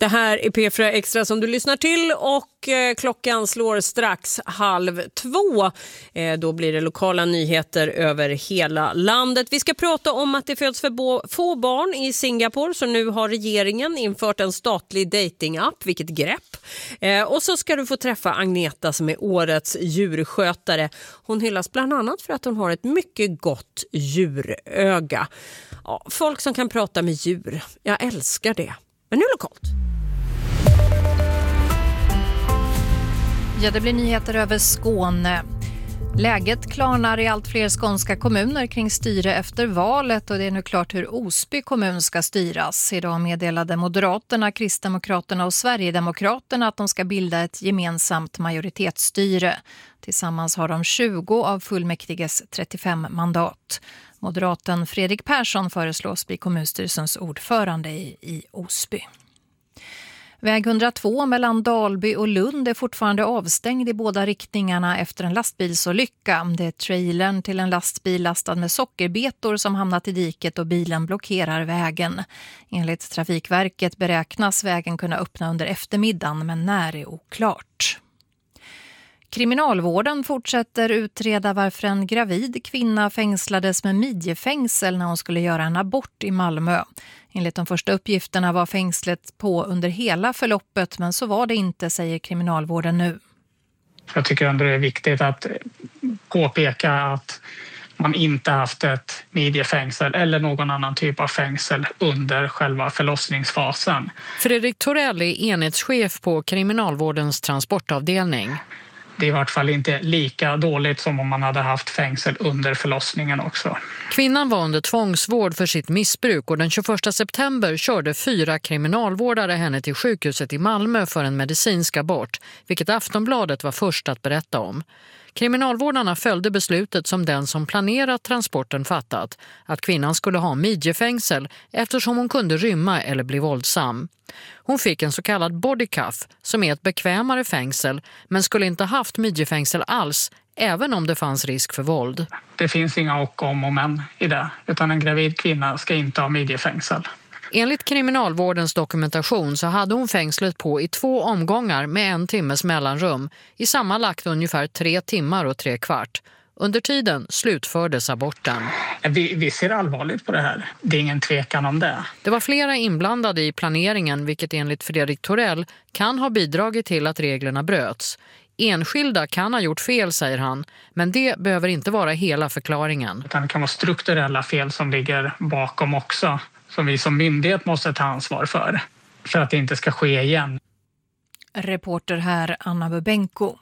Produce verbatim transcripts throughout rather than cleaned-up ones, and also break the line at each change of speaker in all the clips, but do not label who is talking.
Det här är P fyra Extra som du lyssnar till och eh, klockan slår strax halv två. Eh, då blir det lokala nyheter över hela landet. Vi ska prata om att det föds för bo- få barn i Singapore, så nu har regeringen infört en statlig datingapp. Vilket grepp. Eh, och så ska du få träffa Agneta som är årets djurskötare. Hon hyllas bland annat för att hon har ett mycket gott djuröga. Ja, folk som kan prata med djur, jag älskar det. Men nu lokalt.
Ja, det blir nyheter över Skåne. Läget klarnar i allt fler skånska kommuner kring styre efter valet och det är nu klart hur Osby kommun ska styras. Idag meddelade Moderaterna, Kristdemokraterna och Sverigedemokraterna att de ska bilda ett gemensamt majoritetsstyre. Tillsammans har de tjugo av fullmäktiges trettiofem mandat. Moderaten Fredrik Persson föreslås bli kommunstyrelsens ordförande i, i Osby. Väg hundratvå mellan Dalby och Lund är fortfarande avstängd i båda riktningarna efter en lastbilsolycka. Det är trailern till en lastbil lastad med sockerbetor som hamnat i diket och bilen blockerar vägen. Enligt Trafikverket beräknas vägen kunna öppna under eftermiddagen, men när är oklart. Kriminalvården fortsätter utreda varför en gravid kvinna fängslades med midjefängsel när hon skulle göra en abort i Malmö. Enligt de första uppgifterna var fängslet på under hela förloppet, men så var det inte, säger kriminalvården nu.
Jag tycker ändå det är viktigt att påpeka att man inte haft ett midjefängsel eller någon annan typ av fängsel under själva förlossningsfasen.
Fredrik Torell är enhetschef på kriminalvårdens transportavdelning.
Det är i vart fall inte lika dåligt som om man hade haft fängsel under förlossningen också.
Kvinnan var under tvångsvård för sitt missbruk och den tjugoförsta september körde fyra kriminalvårdare henne till sjukhuset i Malmö för en medicinsk abort, vilket Aftonbladet var först att berätta om. Kriminalvårdarna följde beslutet som den som planerat transporten fattat, att kvinnan skulle ha midjefängsel eftersom hon kunde rymma eller bli våldsam. Hon fick en så kallad bodycuff som är ett bekvämare fängsel, men skulle inte haft midjefängsel alls, även om det fanns risk för våld.
Det finns inga och om och men i det, utan en gravid kvinna ska inte ha midjefängsel.
Enligt kriminalvårdens dokumentation så hade hon fängslet på i två omgångar med en timmes mellanrum i sammanlagt ungefär tre timmar och tre kvart. Under tiden slutfördes aborten.
Vi, vi ser allvarligt på det här. Det är ingen tvekan om det.
Det var flera inblandade i planeringen, vilket enligt Fredrik Torell kan ha bidragit till att reglerna bröts. Enskilda kan ha gjort fel, säger han, men det behöver inte vara hela förklaringen.
Det kan vara strukturella fel som ligger bakom också, som vi som myndighet måste ta ansvar för, för att det inte ska ske igen.
Reporter här Anna Bubenko.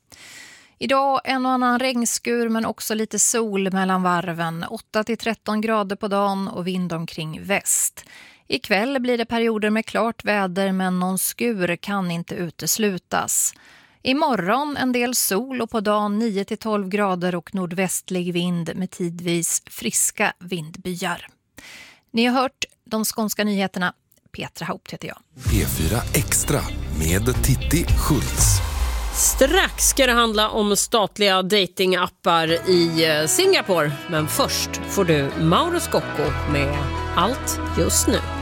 Idag en och annan regnskur men också lite sol mellan varven. åtta till tretton grader på dagen och vind omkring väst. Ikväll blir det perioder med klart väder men någon skur kan inte uteslutas. Imorgon en del sol och på dagen nio till tolv grader och nordvästlig vind med tidvis friska vindbyar. Ni har hört de skånska nyheterna. Petra Haupt heter jag.
P fyra Extra med Titti Schultz.
Strax ska det handla om statliga datingappar i Singapore. Men först får du Mauro Scocco med Allt just nu.